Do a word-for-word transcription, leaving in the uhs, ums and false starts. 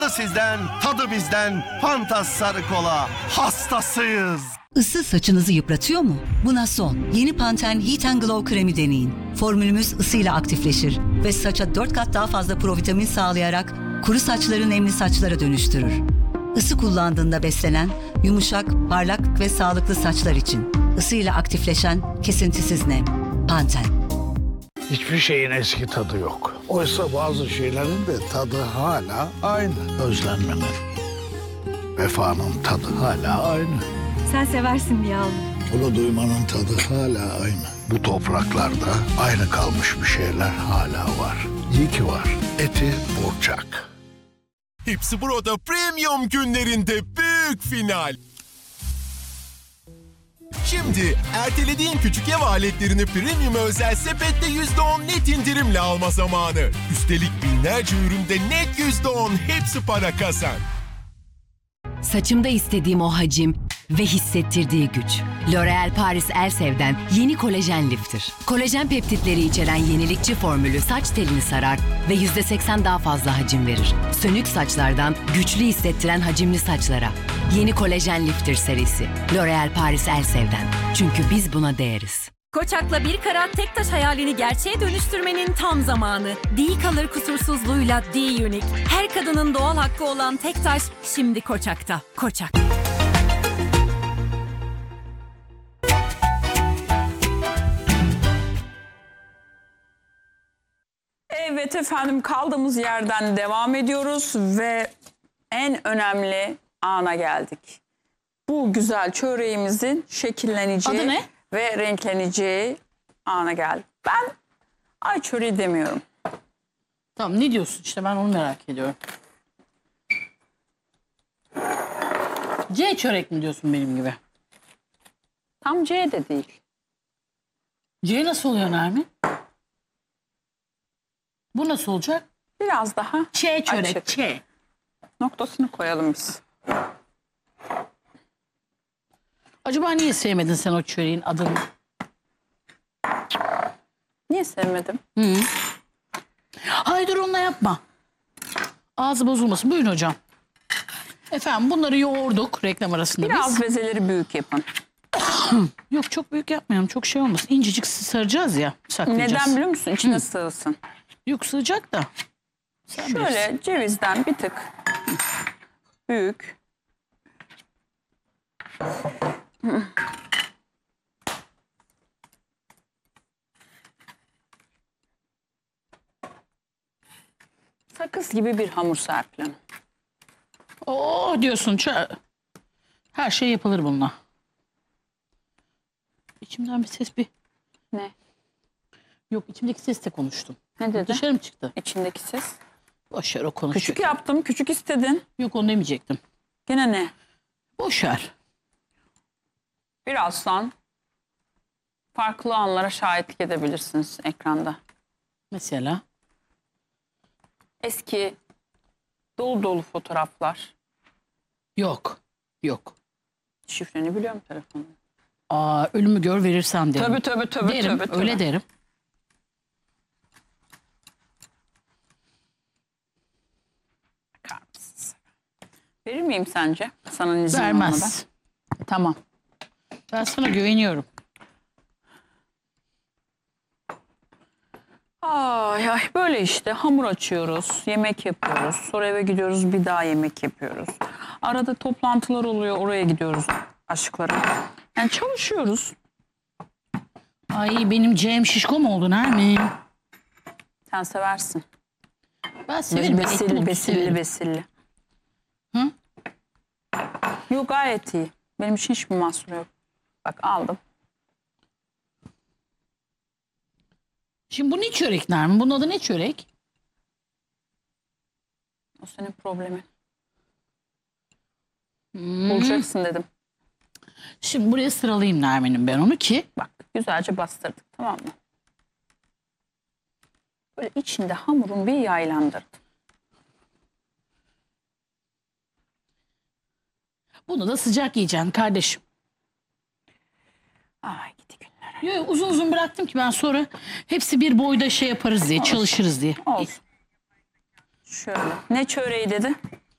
Sizden, tadı bizden, Fantas Sarı Kola hastasıyız. Isı saçınızı yıpratıyor mu? Buna son. Yeni Panten Heat and Glow kremi deneyin. Formülümüz ısıyla aktifleşir ve saça dört kat daha fazla provitamin sağlayarak kuru saçları nemli saçlara dönüştürür. Isı kullandığında beslenen, yumuşak, parlak ve sağlıklı saçlar için. Isıyla aktifleşen, kesintisiz nem. Panten. Hiçbir şeyin eski tadı yok. Oysa bazı şeylerin de tadı hala aynı. Özlenmenin, vefanın tadı hala aynı. Sen seversin yavrum. Bunu duymanın tadı hala aynı. Bu topraklarda aynı kalmış bir şeyler hala var. İyi ki var. Eti Burçak. Hepsi burada premium günlerinde büyük final. Şimdi ertelediğin küçük ev aletlerini premium özel sepette yüzde on net indirimle alma zamanı. Üstelik binlerce üründe net yüzde on hepsi para kazan. Saçımda istediğim o hacim ve hissettirdiği güç. L'Oréal Paris Elsev'den yeni kolajen lifter. Kolajen peptitleri içeren yenilikçi formülü saç telini sarar ve yüzde seksen daha fazla hacim verir. Sönük saçlardan güçlü hissettiren hacimli saçlara. Yeni kolajen lifter serisi. L'Oréal Paris Elsev'den. Çünkü biz buna değeriz. Koçak'la bir karat tek taş hayalini gerçeğe dönüştürmenin tam zamanı. D kalır kusursuzluğuyla D Unique. Her kadının doğal hakkı olan tek taş şimdi Koçak'ta. Koçak. Evet efendim, kaldığımız yerden devam ediyoruz ve en önemli ana geldik. Bu güzel çöreğimizin şekilleneceği Adı ne? ve renkleneceği ana geldik. Ben ay çöreği demiyorum. Tamam, ne diyorsun işte, ben onu merak ediyorum. C çörek mi diyorsun benim gibi? Tam C de değil. C nasıl oluyor Nermin? Bu nasıl olacak? Biraz daha Ç çörek, açık. Ç. Noktasını koyalım biz. Acaba niye sevmedin sen o çöreğin adını? Niye sevmedim? Hı. Hayır, onunla yapma. Ağzı bozulmasın. Buyurun hocam. Efendim, bunları yoğurduk reklam arasında Biraz biz. bezeleri büyük yapın. Yok, çok büyük yapmayalım. Çok şey olmasın. İncecik saracağız ya. Saklayacağız. Neden biliyor musun? İçine Hı. sığsın. Yok, sığacak da. Sen Şöyle bilirsin. cevizden bir tık büyük. Sakız gibi bir hamur Serpil Hanım. Oo diyorsun. Çö- Her şey yapılır bununla. İçimden bir ses bir... Ne? Yok, içimdeki ses de konuştum. Ne dedi? Dışarı mı çıktı? İçindeki ses. Boş ver, o konuşuyor. Küçük yaptım, küçük istedin. Yok, onu demeyecektim. Gene ne? Boş ver. Birazdan farklı anlara şahitlik edebilirsiniz ekranda. Mesela? Eski dolu dolu fotoğraflar. Yok. Yok. Şifreni biliyorum telefonun. Aa, ölümü gör verirsen derim. Tabii tabii tabii. Derim, tabii, tabii. öyle derim. Bakar mısınız? Verir miyim sence? Sana izin Vermez. olmadan. Tamam. Ben sana güveniyorum. Ay ay, böyle işte hamur açıyoruz, yemek yapıyoruz. Sonra eve gidiyoruz, bir daha yemek yapıyoruz. Arada toplantılar oluyor, oraya gidiyoruz aşklarım. Yani çalışıyoruz. Ay, benim Cem şişko mu oldu Nermin? Sen seversin. Ben severim. Ben etli Besilli mutlu besilli severim. besilli. Hı? Yok, gayet iyi. Benim için hiçbir mahsur yok. Bak aldım. Şimdi bu ne çörek Nermin? Bunun adı ne çörek? O senin problemin. Hmm. Bulacaksın dedim. Şimdi buraya sıralayayım Nermin'im ben onu ki. Bak, güzelce bastırdık, tamam mı? Böyle içinde hamurun bir yaylandırdım. Bunu da sıcak yiyeceksin kardeşim. Ay gidi günler. Yo, yo, uzun uzun bıraktım ki ben sonra hepsi bir boyda şey yaparız diye, Olsun. çalışırız diye. Olsun. Şöyle. Ne çöreği dedi?